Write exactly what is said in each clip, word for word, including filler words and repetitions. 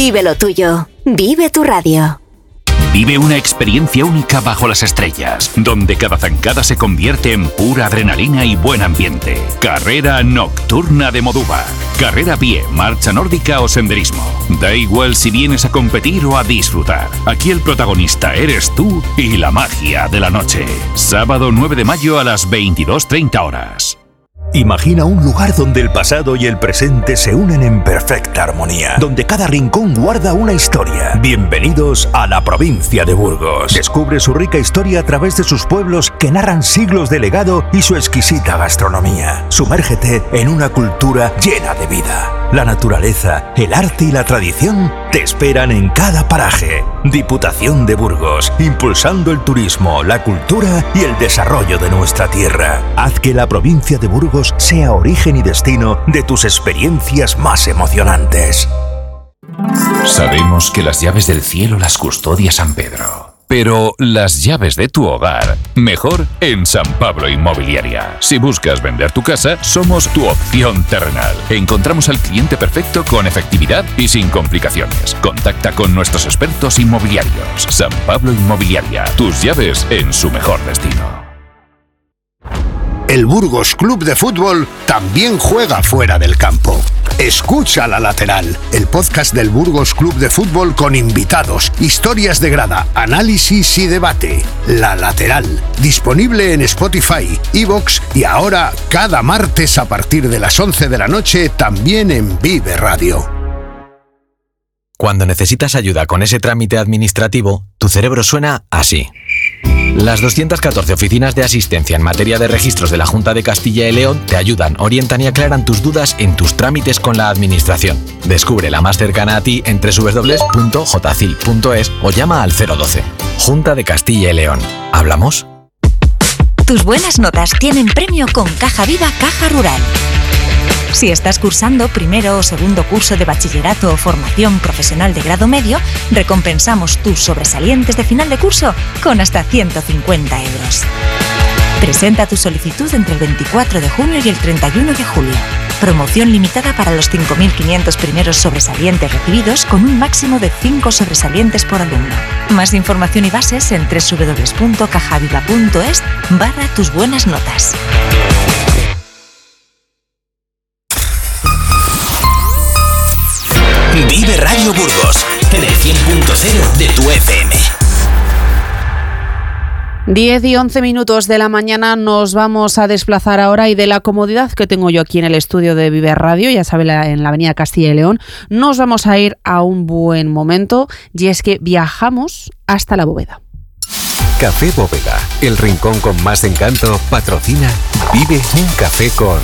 Vive lo tuyo. Vive tu radio. Vive una experiencia única bajo las estrellas, donde cada zancada se convierte en pura adrenalina y buen ambiente. Carrera Nocturna de Moduva. Carrera a pie, marcha nórdica o senderismo. Da igual si vienes a competir o a disfrutar. Aquí el protagonista eres tú y la magia de la noche. Sábado nueve de mayo a las veintidós treinta horas. Imagina un lugar donde el pasado y el presente se unen en perfecta armonía, donde cada rincón guarda una historia. Bienvenidos a la provincia de Burgos. Descubre su rica historia a través de sus pueblos que narran siglos de legado y su exquisita gastronomía. Sumérgete en una cultura llena de vida. La naturaleza, el arte y la tradición te esperan en cada paraje. Diputación de Burgos, impulsando el turismo, la cultura y el desarrollo de nuestra tierra. Haz que la provincia de Burgos sea origen y destino de tus experiencias más emocionantes. Sabemos que las llaves del cielo las custodia San Pedro. Pero las llaves de tu hogar, mejor en San Pablo Inmobiliaria. Si buscas vender tu casa, somos tu opción terrenal. Encontramos al cliente perfecto con efectividad y sin complicaciones. Contacta con nuestros expertos inmobiliarios. San Pablo Inmobiliaria, tus llaves en su mejor destino. El Burgos Club de Fútbol también juega fuera del campo. Escucha La Lateral, el podcast del Burgos Club de Fútbol con invitados, historias de grada, análisis y debate. La Lateral, disponible en Spotify, iVoox y ahora cada martes a partir de las once de la noche también en Vive Radio. Cuando necesitas ayuda con ese trámite administrativo, tu cerebro suena así. Las doscientas catorce oficinas de asistencia en materia de registros de la Junta de Castilla y León te ayudan, orientan y aclaran tus dudas en tus trámites con la administración. Descubre la más cercana a ti en doble u doble u doble u punto j c i l punto es o llama al cero doce. Junta de Castilla y León. ¿Hablamos? Tus buenas notas tienen premio con Caja Viva Caja Rural. Si estás cursando primero o segundo curso de bachillerato o formación profesional de grado medio, recompensamos tus sobresalientes de final de curso con hasta ciento cincuenta euros. Presenta tu solicitud entre el veinticuatro de junio y el treinta y uno de julio. Promoción limitada para los cinco mil quinientos primeros sobresalientes recibidos con un máximo de cinco sobresalientes por alumno. Más información y bases en doble u doble u doble u punto cajaviva punto es barra tus buenas notas. Vive Radio Burgos, en el cien punto cero de tu F M. diez y once minutos de la mañana nos vamos a desplazar ahora y de la comodidad que tengo yo aquí en el estudio de Vive Radio, ya sabe, en la avenida Castilla y León, nos vamos a ir a un buen momento y es que viajamos hasta la Bóveda. Café Bóveda, el rincón con más encanto, patrocina Vive un café con...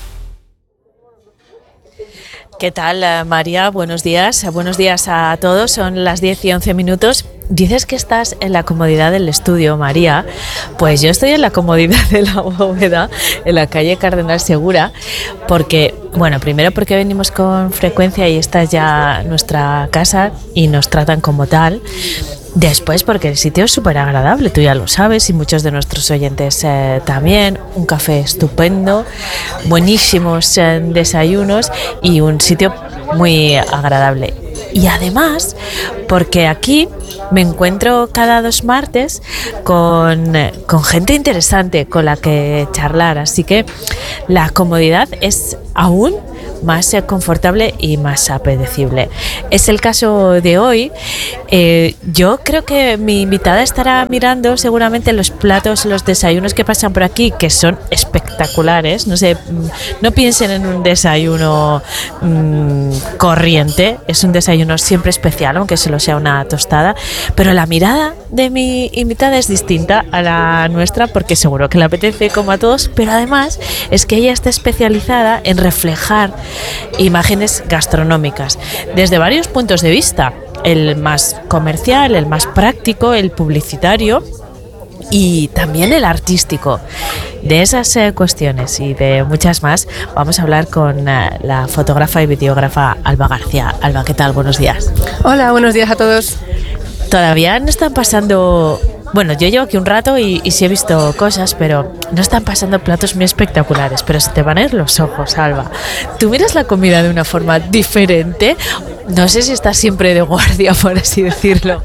¿Qué tal, María? Buenos días. Buenos días a todos. Son las diez y once minutos. Dices que estás en la comodidad del estudio, María. Pues yo estoy en la comodidad de la Bóveda, en la calle Cardenal Segura, porque, bueno, primero porque venimos con frecuencia y esta es ya nuestra casa y nos tratan como tal. Después porque el sitio es súper agradable, tú ya lo sabes y muchos de nuestros oyentes eh, también. Un café estupendo, buenísimos eh, desayunos y un sitio muy agradable. Y además porque aquí me encuentro cada dos martes con, con gente interesante con la que charlar, así que la comodidad es aún más confortable y más apetecible. Es el caso de hoy. Eh, yo creo que mi invitada estará mirando seguramente los platos, los desayunos que pasan por aquí, que son espectaculares. No sé, no piensen en un desayuno mmm, corriente, es un desayuno siempre especial, aunque solo sea una tostada, pero la mirada de mi invitada es distinta a la nuestra, porque seguro que le apetece como a todos, pero además es que ella está especializada en reflejar imágenes gastronómicas desde varios puntos de vista, el más comercial, el más práctico, el publicitario y también el artístico. De esas eh, cuestiones y de muchas más vamos a hablar con eh, la fotógrafa y videógrafa Alba García. Alba, ¿qué tal? Buenos días. Hola, buenos días a todos. Todavía no están pasando Bueno, yo llevo aquí un rato y, y sí he visto cosas, pero no están pasando platos muy espectaculares, pero se te van a ir los ojos, Alba. ¿Tú miras la comida de una forma diferente? No sé si estás siempre de guardia, por así decirlo.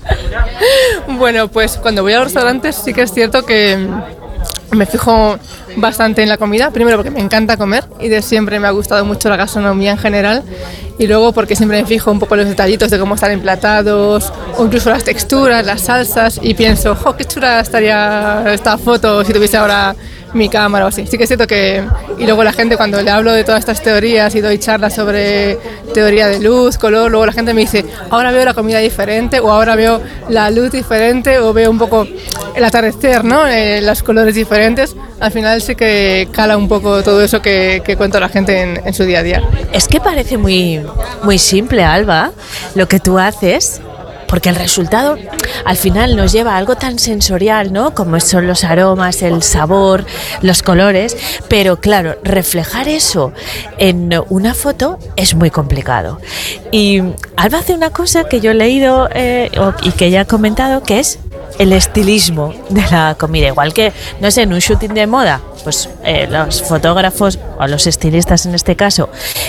Bueno, pues cuando voy a los restaurantes sí que es cierto que me fijo bastante en la comida, primero porque me encanta comer y de siempre me ha gustado mucho la gastronomía en general, y luego porque siempre me fijo un poco en los detallitos de cómo están emplatados o incluso las texturas, las salsas, y pienso, ¡jo, qué chula estaría esta foto si tuviese ahora mi cámara o así! Sí que es cierto que... Y luego la gente, cuando le hablo de todas estas teorías y doy charlas sobre teoría de luz, color, luego la gente me dice, ahora veo la comida diferente, o ahora veo la luz diferente, o veo un poco el atardecer, ¿no? Eh, los colores diferentes. Al final sí que cala un poco todo eso que, que cuenta la gente en, en su día a día. Es que parece muy, muy simple, Alba, lo que tú haces, porque el resultado al final nos lleva a algo tan sensorial, ¿no? Como son los aromas, el sabor, los colores, pero claro, reflejar eso en una foto es muy complicado. Y Alba hace una cosa que yo he leído eh, y que ella ha comentado, que es el estilismo de la comida. Igual que, no sé, en un shooting de moda, pues eh, los fotógrafos o los estilistas en este caso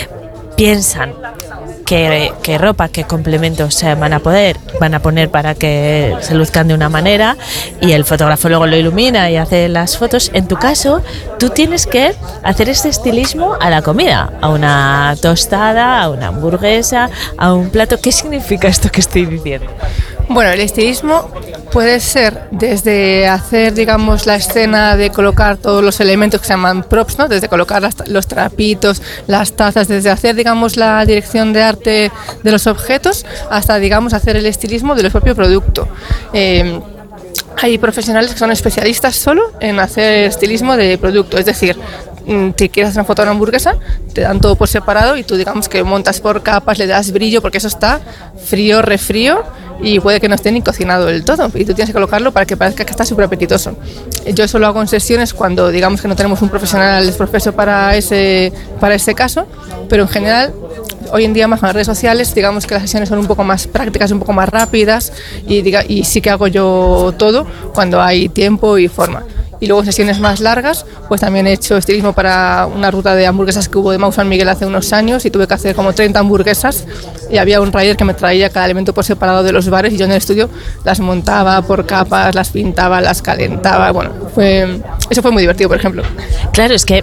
piensan qué, qué ropa, qué complementos se van a poder, van a poner para que se luzcan de una manera, y el fotógrafo luego lo ilumina y hace las fotos. En tu caso, tú tienes que hacer este estilismo a la comida, a una tostada, a una hamburguesa, a un plato. ¿Qué significa esto que estoy diciendo? Bueno, el estilismo puede ser desde hacer, digamos, la escena de colocar todos los elementos que se llaman props, ¿no? Desde colocar las, los trapitos, las tazas, desde hacer, digamos, la dirección de arte de los objetos, hasta, digamos, hacer el estilismo del propio producto. Eh, hay profesionales que son especialistas solo en hacer estilismo de producto, es decir, si quieres hacer una foto de una hamburguesa, te dan todo por separado y tú, digamos, que montas por capas, le das brillo, porque eso está frío, refrío, y puede que no esté ni cocinado del todo, y tú tienes que colocarlo para que parezca que está súper apetitoso. Yo eso lo hago en sesiones cuando, digamos, que no tenemos un profesional profeso para ese, para ese caso, pero en general, hoy en día más con las redes sociales, digamos que las sesiones son un poco más prácticas, un poco más rápidas, y, diga, y sí que hago yo todo cuando hay tiempo y forma. Y luego en sesiones más largas, pues también he hecho estilismo para una ruta de hamburguesas que hubo de Mau San Miguel hace unos años, y tuve que hacer como treinta hamburguesas, y había un rider que me traía cada elemento por separado de los bares, y yo en el estudio las montaba por capas, las pintaba, las calentaba. Bueno, fue, eso fue muy divertido, por ejemplo. Claro, es que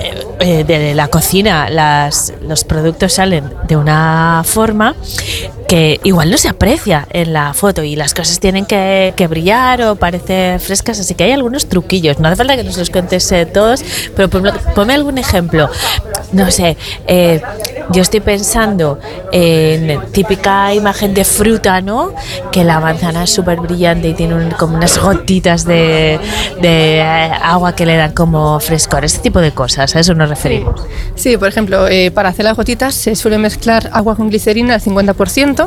eh, de la cocina las, los productos salen de una forma que igual no se aprecia en la foto, y las cosas tienen que, que brillar o parecer frescas, así que hay algunos truquillos. No hace falta que nos los cuentes eh, todos, pero ponme algún ejemplo. No sé, eh, yo estoy pensando en típica imagen de fruta, ¿no? Que la manzana es súper brillante y tiene un, como unas gotitas de, de agua que le dan como frescor, ese tipo de cosas, a eso nos referimos. Sí, sí, por ejemplo, eh, para hacer las gotitas se suele mezclar agua con glicerina al cincuenta por ciento,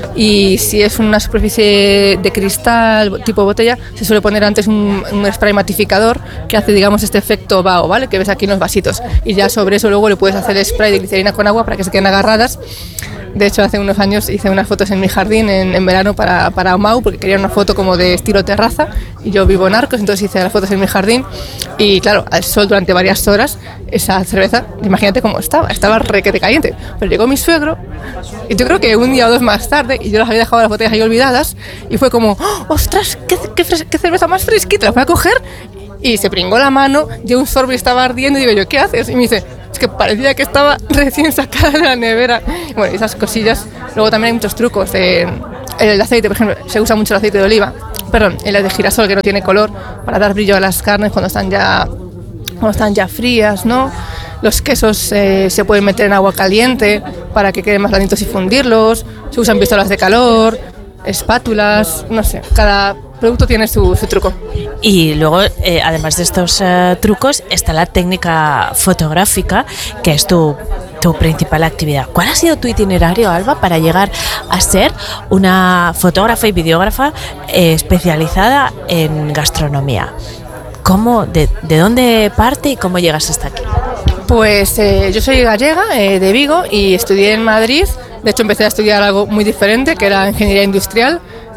y si es una superficie de cristal tipo botella, se suele poner antes un, un spray matificador que hace, digamos, este efecto vaho, ¿vale? Que ves aquí en los vasitos, y ya sobre eso luego le puedes hacer el spray de glicerina con agua para que se queden agarradas. De hecho, hace unos años hice unas fotos en mi jardín en, en verano para, para Mau, porque quería una foto como de estilo terraza, y yo vivo en Arcos, entonces hice las fotos en mi jardín, y claro, al sol durante varias horas, esa cerveza, imagínate cómo estaba, estaba requete caliente. Pero llegó mi suegro, y yo creo que un día o dos más tarde, y yo las había dejado las botellas ahí olvidadas, y fue como, ¡oh, ostras, qué, qué, qué cerveza más fresquita! La fui a coger, y se pringó la mano, dio un sorbo y estaba ardiendo, y digo yo, ¿qué haces? Y me dice, es que parecía que estaba recién sacada de la nevera. Bueno, esas cosillas. Luego también hay muchos trucos. Eh, el aceite, por ejemplo, se usa mucho el aceite de oliva, perdón, el de girasol, que no tiene color, para dar brillo a las carnes cuando están ya, cuando están ya frías, ¿no? Los quesos eh, se pueden meter en agua caliente para que queden más blanditos y fundirlos. Se usan pistolas de calor, espátulas, no sé, cada producto tiene su, su truco. Y luego, eh, además de estos eh, trucos, está la técnica fotográfica, que es tu, tu principal actividad. ¿Cuál ha sido tu itinerario, Alba, para llegar a ser una fotógrafa y videógrafa eh, especializada en gastronomía? ¿Cómo, de, ¿De dónde parte y cómo llegas hasta aquí? Pues eh, yo soy gallega, eh, de Vigo, y estudié en Madrid. De hecho, empecé a estudiar algo muy diferente, que era ingeniería industrial.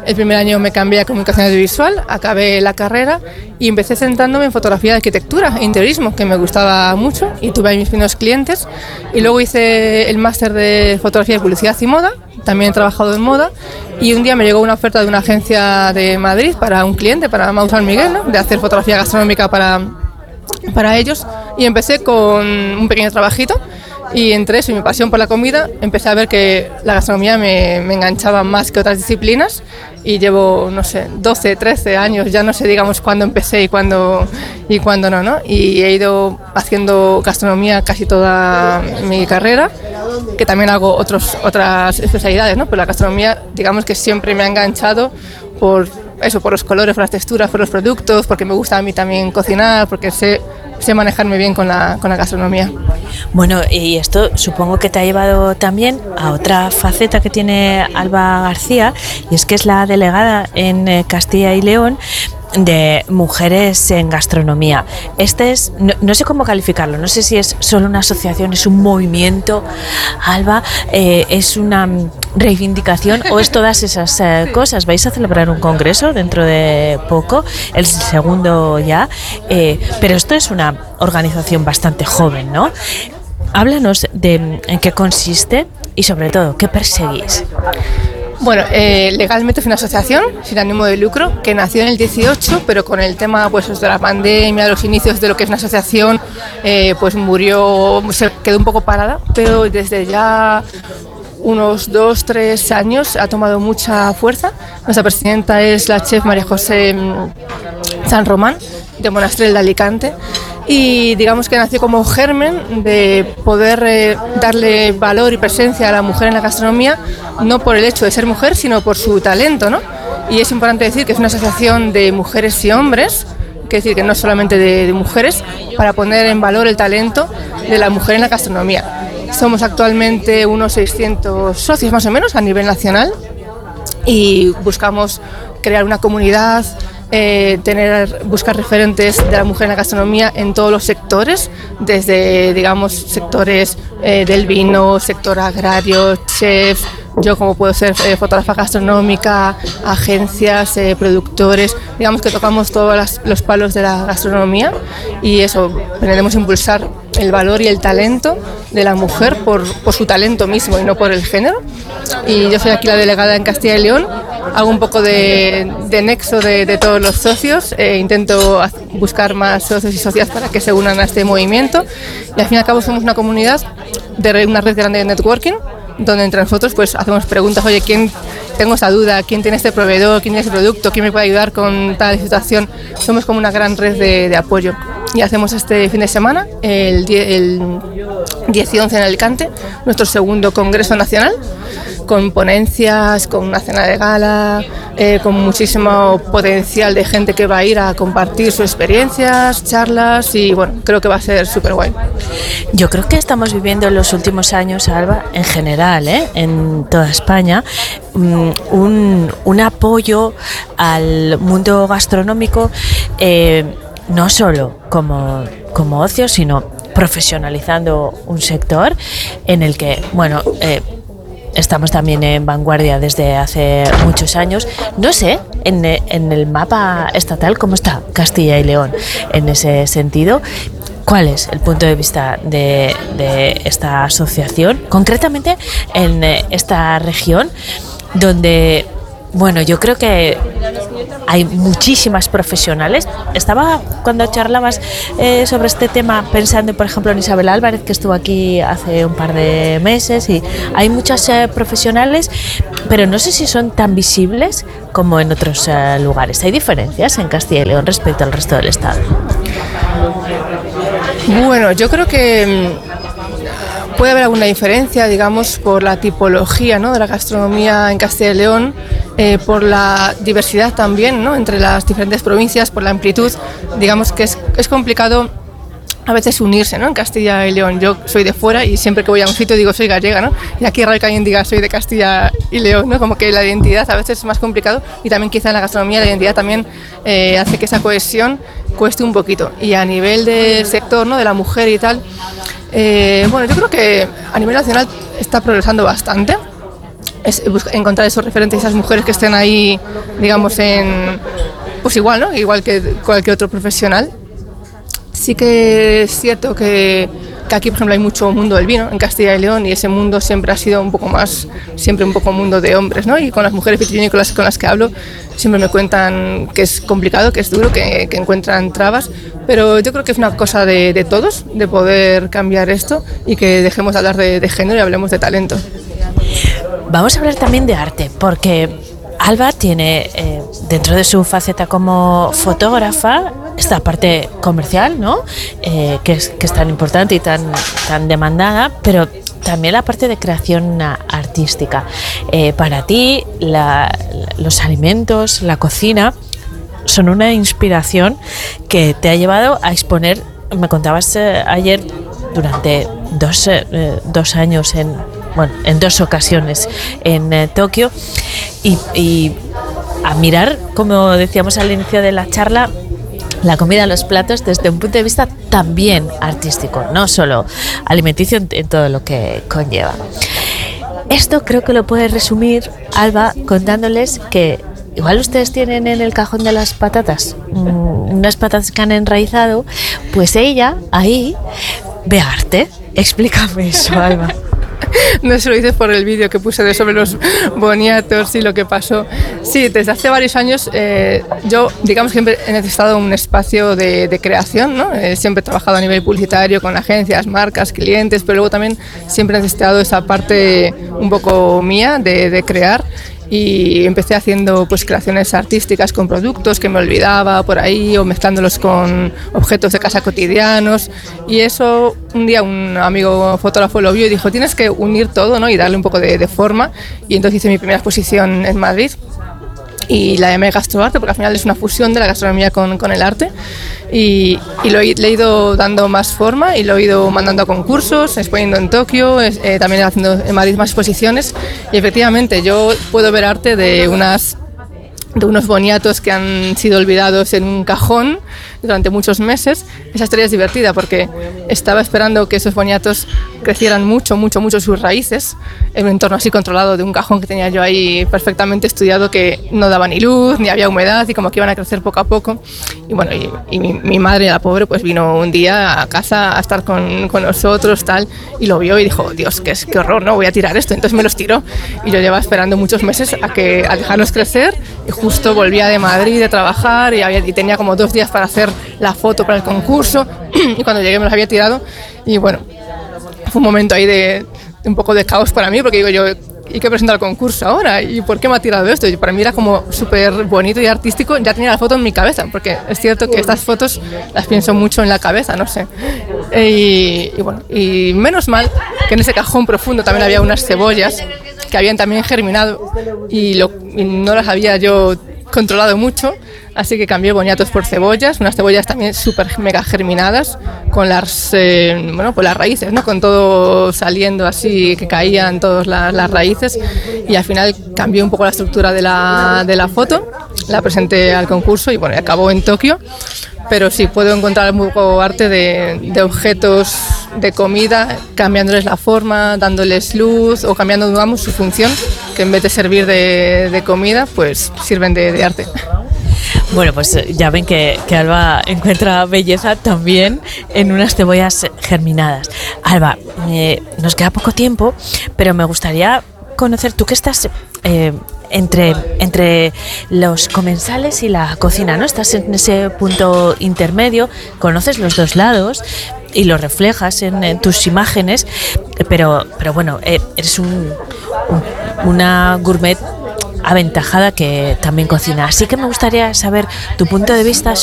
El primer año me cambié a comunicación audiovisual, acabé la carrera y empecé centrándome en fotografía de arquitectura e interiorismo, que me gustaba mucho y tuve ahí mis primeros clientes. Y luego hice el máster de fotografía de publicidad y moda, también he trabajado en moda, y un día me llegó una oferta de una agencia de Madrid para un cliente, para Mau San Miguel, ¿no?, de hacer fotografía gastronómica para, para ellos, y empecé con un pequeño trabajito. Y entre eso y mi pasión por la comida, empecé a ver que la gastronomía me, me enganchaba más que otras disciplinas y llevo, no sé, doce, trece años, ya no sé, digamos, cuándo empecé y cuándo, y cuándo no, ¿no? Y he ido haciendo gastronomía casi toda mi carrera, que también hago otros, otras especialidades, ¿no? Pero la gastronomía, digamos que siempre me ha enganchado por eso, por los colores, por las texturas, por los productos, porque me gusta a mí también cocinar, porque sé, sé manejarme bien con la, con la gastronomía. Bueno, y esto supongo que te ha llevado también a otra faceta que tiene Alba García, y es que es la delegada en Castilla y León de mujeres en gastronomía. Este es, no, no sé cómo calificarlo, no sé si es solo una asociación, es un movimiento, Alba, eh, es una reivindicación o es todas esas eh, cosas. Vais a celebrar un congreso dentro de poco, el segundo ya, eh, pero esto es una organización bastante joven, ¿no? Háblanos de en qué consiste y sobre todo, ¿qué perseguís? Bueno, eh, legalmente es una asociación sin ánimo de lucro que nació en el dieciocho, pero con el tema pues de la pandemia, de los inicios de lo que es una asociación, eh, pues murió, se quedó un poco parada, pero desde ya unos dos, tres años ha tomado mucha fuerza. Nuestra presidenta es la chef María José San Román, de Monastrell de Alicante, y digamos que nació como germen de poder eh, darle valor y presencia a la mujer en la gastronomía, no por el hecho de ser mujer, sino por su talento, ¿no? Y es importante decir que es una asociación de mujeres y hombres, que decir que no solamente de, de mujeres, para poner en valor el talento de la mujer en la gastronomía. Somos actualmente unos seiscientos socios más o menos a nivel nacional y buscamos crear una comunidad, Eh, tener, buscar referentes de la mujer en la gastronomía en todos los sectores, desde, digamos, sectores eh, del vino, sector agrario, chef, yo como puedo ser eh, fotógrafa gastronómica, agencias, eh, productores, digamos que tocamos todos las, los palos de la gastronomía y eso, pretendemos impulsar el valor y el talento de la mujer por, por su talento mismo y no por el género. Y yo soy aquí la delegada en Castilla y León, hago un poco de, de nexo de, de todos los socios, eh, intento buscar más socios y socias para que se unan a este movimiento y al fin y al cabo somos una comunidad de una red grande de networking donde entre nosotros pues hacemos preguntas, oye, ¿quién tengo esta duda? ¿Quién tiene este proveedor? ¿Quién tiene este producto? ¿Quién me puede ayudar con tal situación? Somos como una gran red de, de apoyo y hacemos este fin de semana, el diez y once en Alicante, nuestro segundo congreso nacional, con ponencias, con una cena de gala, eh, con muchísimo potencial de gente que va a ir a compartir sus experiencias, charlas y bueno, creo que va a ser súper guay. Yo creo que estamos viviendo en los últimos años, Alba, en general, ¿eh? en toda España, un, un apoyo al mundo gastronómico, eh, no solo como, como ocio, sino profesionalizando un sector en el que, bueno, eh, estamos también en vanguardia desde hace muchos años. No sé, en, en el mapa estatal, ¿cómo está Castilla y León en ese sentido? ¿Cuál es el punto de vista de, de esta asociación, concretamente en esta región, donde, bueno, yo creo que hay muchísimas profesionales? Estaba, cuando charlabas eh, sobre este tema, pensando, por ejemplo, en Isabel Álvarez, que estuvo aquí hace un par de meses, y hay muchas eh, profesionales, pero no sé si son tan visibles como en otros eh, lugares. ¿Hay diferencias en Castilla y León respecto al resto del estado? Bueno, yo creo que puede haber alguna diferencia, digamos, por la tipología, ¿no?, de la gastronomía en Castilla y León, eh, por la diversidad también, ¿no?, entre las diferentes provincias, por la amplitud. Digamos que es, es complicado a veces unirse, ¿no?, en Castilla y León. Yo soy de fuera y siempre que voy a un sitio digo soy gallega, ¿no? Y aquí es raro que alguien diga soy de Castilla y León, ¿no? Como que la identidad a veces es más complicado y también quizá en la gastronomía la identidad también eh, hace que esa cohesión cueste un poquito. Y a nivel del sector, ¿no?, de la mujer y tal, eh, bueno, yo creo que a nivel nacional está progresando bastante. es encontrar esos referentes, esas mujeres que estén ahí, digamos, en, pues igual, ¿no? Igual que cualquier otro profesional. Sí que es cierto que, que aquí, por ejemplo, hay mucho mundo del vino en Castilla y León, y ese mundo siempre ha sido un poco más, siempre un poco mundo de hombres, ¿no? Y con las mujeres vitivinícolas con las que hablo, siempre me cuentan que es complicado, que es duro, que, que encuentran trabas, pero yo creo que es una cosa de, de todos, de poder cambiar esto y que dejemos de hablar de, de género y hablemos de talento. Vamos a hablar también de arte, porque Alba tiene, eh, dentro de su faceta como fotógrafa, esta parte comercial, ¿no? Eh, que, es, que es tan importante y tan, tan demandada, pero también la parte de creación artística. Eh, para ti, la, los alimentos, la cocina, son una inspiración que te ha llevado a exponer, me contabas eh, ayer, durante dos, eh, dos años en... bueno, en dos ocasiones en eh, Tokio, y, y a mirar, como decíamos al inicio de la charla, la comida, los platos desde un punto de vista también artístico, no solo alimenticio, en, en todo lo que conlleva. Esto creo que lo puedes resumir, Alba, contándoles que igual ustedes tienen en el cajón de las patatas mmm, unas patatas que han enraizado, pues ella ahí ve arte. Explícame eso, Alba. No se lo dices por el vídeo que puse de sobre los boniatos y lo que pasó. Sí, desde hace varios años eh, yo, digamos, siempre he necesitado un espacio de, de creación, ¿no? Eh, siempre he trabajado a nivel publicitario con agencias, marcas, clientes, pero luego también siempre he necesitado esa parte un poco mía de, de crear. Y empecé haciendo pues creaciones artísticas con productos que me olvidaba por ahí, o mezclándolos con objetos de casa cotidianos, y eso un día un amigo fotógrafo lo vio y dijo: tienes que unir todo, ¿no? Y darle un poco de, de forma, y entonces hice mi primera exposición en Madrid y la llamé Gastroarte, porque al final es una fusión de la gastronomía con, con el arte, y, y lo he, le he ido dando más forma y lo he ido mandando a concursos, exponiendo en Tokio, eh, también haciendo en Madrid más exposiciones, y efectivamente yo puedo ver arte de unas de unos boniatos que han sido olvidados en un cajón durante muchos meses. Esa historia es divertida porque estaba esperando que esos boniatos crecieran mucho, mucho, mucho sus raíces en un entorno así controlado de un cajón que tenía yo ahí perfectamente estudiado, que no daba ni luz, ni había humedad, y como que iban a crecer poco a poco. Y bueno, y, y mi, mi madre, la pobre, pues vino un día a casa a estar con, con nosotros, tal, y lo vio y dijo: Dios, qué, qué horror, no voy a tirar esto. Entonces me los tiró, y yo llevaba esperando muchos meses a, que, a dejarlos crecer, y justo volvía de Madrid de trabajar y, había, y tenía como dos días para hacer la foto para el concurso, y cuando llegué me los había tirado, y bueno, fue un momento ahí de, de un poco de caos para mí, porque digo yo, ¿y qué presento al concurso ahora? ¿Y por qué me ha tirado esto? Y para mí era como súper bonito y artístico, ya tenía la foto en mi cabeza, porque es cierto que estas fotos las pienso mucho en la cabeza, no sé. Y, y bueno, y menos mal que en ese cajón profundo también había unas cebollas que habían también germinado, y, lo, y no las había yo controlado mucho, así que cambié boniatos por cebollas, unas cebollas también súper mega germinadas, con las, eh, bueno, pues las raíces, ¿no? Con todo saliendo así, que caían todas las, las raíces, y al final cambié un poco la estructura de la, de la foto, la presenté al concurso y bueno, acabó en Tokio. Pero sí, puedo encontrar un poco arte de, de objetos de comida, cambiándoles la forma, dándoles luz, o cambiando, digamos, su función, que en vez de servir de, de comida, pues sirven de, de arte. Bueno, pues ya ven que, que Alba encuentra belleza también en unas cebollas germinadas. Alba, eh, nos queda poco tiempo, pero me gustaría conocer, tú que estás eh, entre, entre los comensales y la cocina, ¿no? Estás en ese punto intermedio, conoces los dos lados y lo reflejas en, en tus imágenes, pero, pero bueno, eh, eres un, un, una gourmet aventajada que también cocina. Así que me gustaría saber tu punto de vista